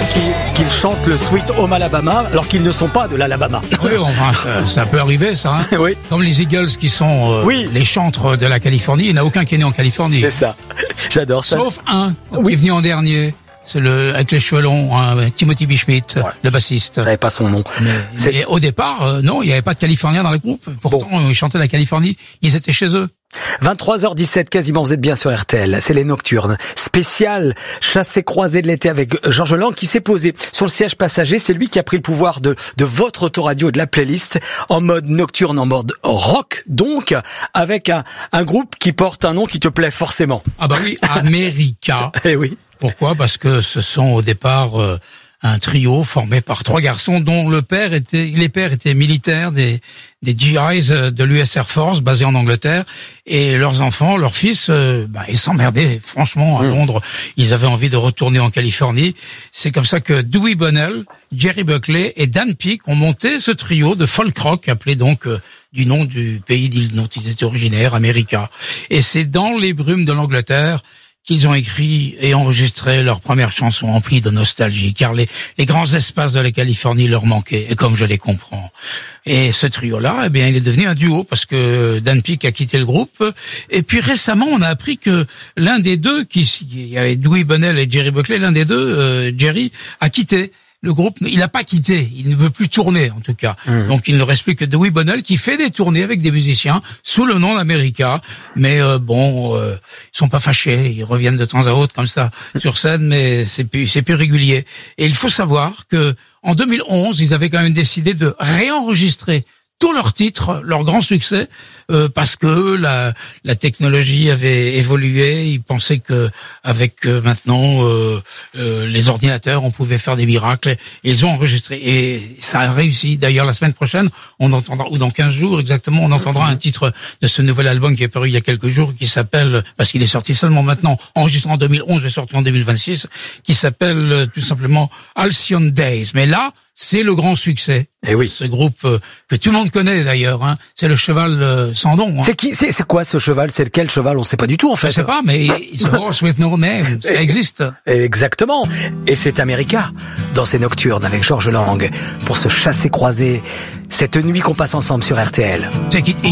qu'ils chantent le Sweet Home Alabama alors qu'ils ne sont pas de l'Alabama. Oui, enfin, ça peut arriver, ça. Hein. Oui. Comme les Eagles qui sont les chantres de la Californie, il n'y en a aucun qui est né en Californie. C'est ça. J'adore ça. Sauf un qui est venu en dernier. C'est avec les cheveux longs, hein, Timothy B. Schmidt, le bassiste. Je savais pas son nom. Mais au départ, non, il n'y avait pas de Californiens dans le groupe. Pourtant, ils chantaient la Californie, ils étaient chez eux. 23h17 quasiment, vous êtes bien sur RTL. C'est les Nocturnes. Spécial chassé-croisé de l'été avec Georges Lang qui s'est posé sur le siège passager. C'est lui qui a pris le pouvoir de votre autoradio et de la playlist en mode nocturne, en mode rock. Donc, avec un groupe qui porte un nom qui te plaît forcément. Ah bah oui, America. Eh oui. Pourquoi? Parce que ce sont au départ un trio formé par 3 garçons dont les pères étaient militaires des GIs de l'US Air Force basés en Angleterre, et leurs enfants, leurs fils, ils s'emmerdaient franchement à Londres. Ils avaient envie de retourner en Californie. C'est comme ça que Dewey Bunnell, Jerry Buckley et Dan Peek ont monté ce trio de folk rock appelé donc du nom du pays dont ils étaient originaires, America. Et c'est dans les brumes de l'Angleterre qu'ils ont écrit et enregistré leur première chanson emplie de nostalgie, car les grands espaces de la Californie leur manquaient, et comme je les comprends. Et ce trio-là, il est devenu un duo, parce que Dan Peek a quitté le groupe, et puis récemment, on a appris que l'un des deux, il y avait Dewey Bunnell et Jerry Buckley, l'un des deux, Jerry, a quitté le groupe. Il n'a pas quitté, il ne veut plus tourner en tout cas. Donc il ne reste plus que Dewey Bunnell qui fait des tournées avec des musiciens sous le nom d'America. Mais ils sont pas fâchés, ils reviennent de temps à autre comme ça sur scène, mais c'est plus régulier. Et il faut savoir que en 2011, ils avaient quand même décidé de réenregistrer tous leurs titres, leurs grands succès, parce que la technologie avait évolué. Ils pensaient que avec maintenant les ordinateurs, on pouvait faire des miracles. Et ils ont enregistré et ça a réussi. D'ailleurs, la semaine prochaine, on entendra, ou dans 15 jours exactement, on entendra un titre de ce nouvel album qui est paru il y a quelques jours, qui s'appelle, parce qu'il est sorti seulement maintenant, enregistré en 2011, il est sorti en 2026, qui s'appelle tout simplement Halcyon Days. Mais là, c'est le grand succès. Et oui. Ce groupe que tout le monde connaît d'ailleurs, hein. C'est le cheval sans nom. Hein. C'est quoi ce cheval? C'est lequel cheval? On sait pas du tout en fait. Je sais pas, mais it's a horse with no name. Ça existe. Exactement. Et c'est America dans ces Nocturnes avec Georges Lang pour se chasser-croiser cette nuit qu'on passe ensemble sur RTL. Take it easy.